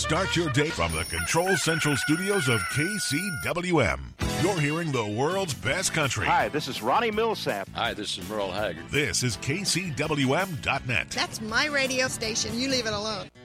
Start your day from the Control Central studios of KCWM. You're hearing the world's best country. Hi, this is Ronnie Millsap. Hi, this is Merle Haggard. This is KCWM.net. That's my radio station. You leave it alone.